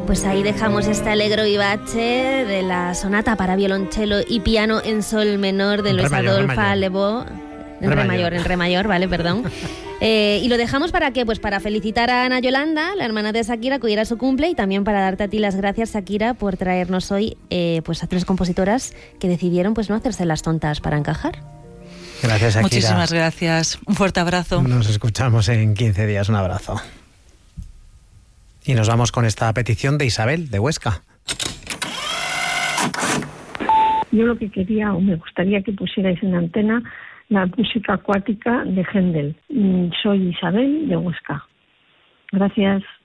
Pues ahí dejamos este Allegro vivace de la sonata para violonchelo y piano en sol menor de Luis Adolphe Levaux. En re mayor, vale, perdón. Y lo dejamos para qué, pues para felicitar a Ana Yolanda, la hermana de Shakira, que hoy era su cumple, y también para darte a ti las gracias, Shakira, por traernos hoy pues a 3 compositoras que decidieron pues no hacerse las tontas para encajar. Gracias, Shakira. Muchísimas gracias. Un fuerte abrazo. Nos escuchamos en 15 días. Un abrazo. Y nos vamos con esta petición de Isabel, de Huesca. Yo lo que quería, o me gustaría que pusierais en antena, la música acuática de Händel. Soy Isabel, de Huesca. Gracias.